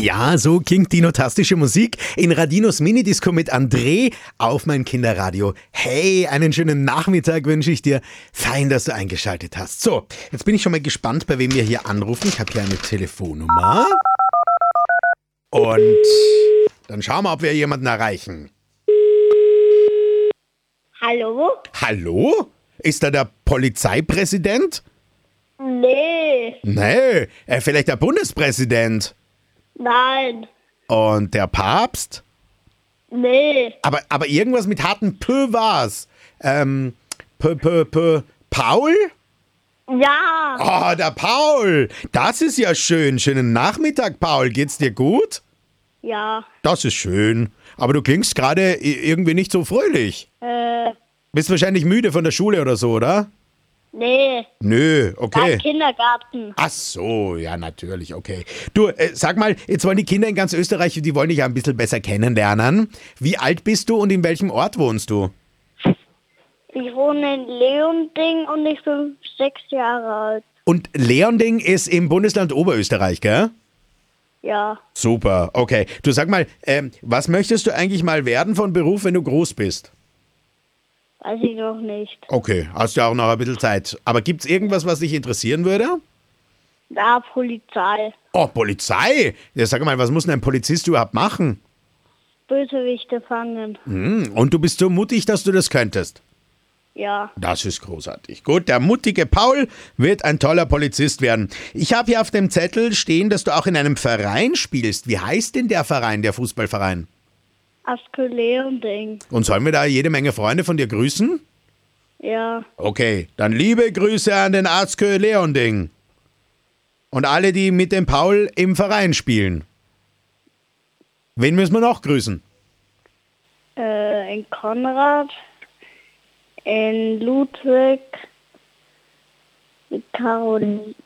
Ja, so klingt dinotastische Musik in Radinos Minidisco mit André auf mein Kinderradio. Hey, einen schönen Nachmittag wünsche ich dir. Fein, dass du eingeschaltet hast. So, jetzt bin ich schon mal gespannt, bei wem wir hier anrufen. Ich habe hier eine Telefonnummer. Und dann schauen wir, ob wir jemanden erreichen. Hallo? Hallo? Ist da der Polizeipräsident? Nee. Nee, vielleicht der Bundespräsident. Nein. Und der Papst? Nee. Aber irgendwas mit harten P war's. Paul? Ja. Oh, der Paul. Das ist ja schön. Schönen Nachmittag, Paul. Geht's dir gut? Ja. Das ist schön. Aber du klingst gerade irgendwie nicht so fröhlich. Bist wahrscheinlich müde von der Schule oder so, oder? Nee. Nö, okay. Beim Kindergarten. Ach so, ja, natürlich, okay. Du, sag mal, jetzt wollen die Kinder in ganz Österreich, die wollen dich ja ein bisschen besser kennenlernen. Wie alt bist du und in welchem Ort wohnst du? Ich wohne in Leonding und ich bin 6 Jahre alt. Und Leonding ist im Bundesland Oberösterreich, gell? Ja. Super, okay. Du sag mal, was möchtest du eigentlich mal werden von Beruf, wenn du groß bist? Weiß ich noch nicht. Okay, hast ja auch noch ein bisschen Zeit. Aber gibt's irgendwas, was dich interessieren würde? Da Polizei. Oh, Polizei? Ja, sag mal, was muss denn ein Polizist überhaupt machen? Bösewichte fangen. Und du bist so mutig, dass du das könntest? Ja. Das ist großartig. Gut, der mutige Paul wird ein toller Polizist werden. Ich habe hier auf dem Zettel stehen, dass du auch in einem Verein spielst. Wie heißt denn der Verein, der Fußballverein? Aske Leonding. Und sollen wir da jede Menge Freunde von dir grüßen? Ja. Okay, dann liebe Grüße an den Aske Leonding. Und alle, die mit dem Paul im Verein spielen. Wen müssen wir noch grüßen? In Konrad. In Ludwig. Mit Caroline.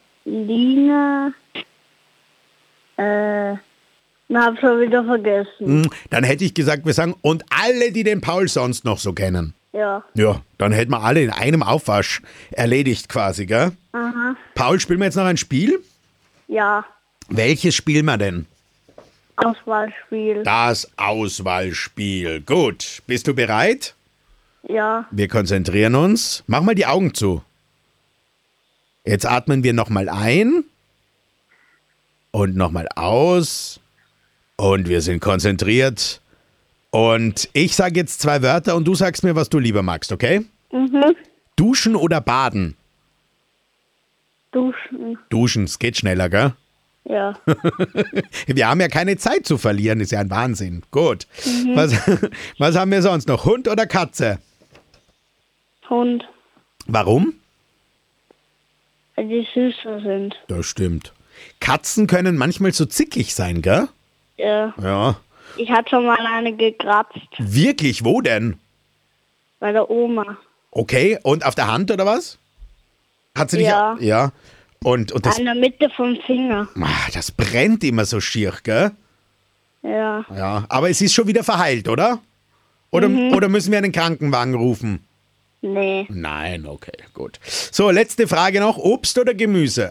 Hab schon wieder vergessen. Dann hätte ich gesagt, wir sagen, und alle, die den Paul sonst noch so kennen. Ja. Ja, dann hätten wir alle in einem Aufwasch erledigt quasi, gell? Aha. Paul, spielen wir jetzt noch ein Spiel? Ja. Welches spielen wir denn? Auswahlspiel. Das Auswahlspiel. Gut, bist du bereit? Ja. Wir konzentrieren uns. Mach mal die Augen zu. Jetzt atmen wir nochmal ein und nochmal aus. Und wir sind konzentriert. Und ich sage jetzt 2 Wörter und du sagst mir, was du lieber magst, okay? Duschen oder baden? Duschen. Duschen, es geht schneller, gell? Ja. Wir haben ja keine Zeit zu verlieren, ist ja ein Wahnsinn. Gut. Was haben wir sonst noch? Hund oder Katze? Hund. Warum? Weil die süßer sind. Das stimmt. Katzen können manchmal so zickig sein, gell? Ja. Ja. Ich hatte schon mal eine gekratzt. Wirklich? Wo denn? Bei der Oma. Okay, und auf der Hand oder was? Hat sie dich... Ja. Ja. Und das... In der Mitte vom Finger. Das brennt immer so schier, gell? Ja. Ja. Aber es ist schon wieder verheilt, oder? Oder müssen wir einen Krankenwagen rufen? Nee. Nein, okay, gut. So, letzte Frage noch. Obst oder Gemüse?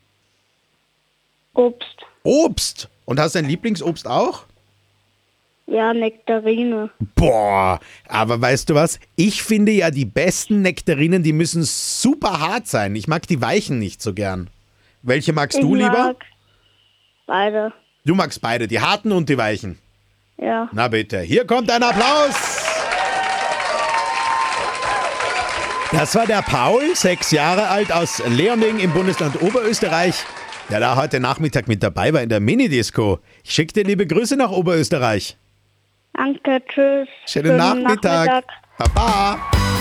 Obst. Obst? Und hast du ein Lieblingsobst auch? Ja, Nektarine. Boah, aber weißt du was? Ich finde ja, die besten Nektarinen, die müssen super hart sein. Ich mag die weichen nicht so gern. Welche magst du lieber? Mag beide. Du magst beide, die harten und die weichen. Ja. Na bitte, hier kommt ein Applaus. Das war der Paul, 6 Jahre alt, aus Leonding im Bundesland Oberösterreich, der da heute Nachmittag mit dabei war in der Minidisco. Ich schicke dir liebe Grüße nach Oberösterreich. Danke, tschüss. Schönen Nachmittag. Baba.